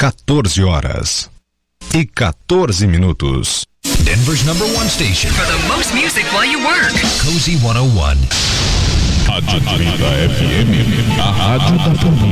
14h14. Denver's #1 station for the most music while you work. Cozy 101. Rádio 30 FM, a rádio da família.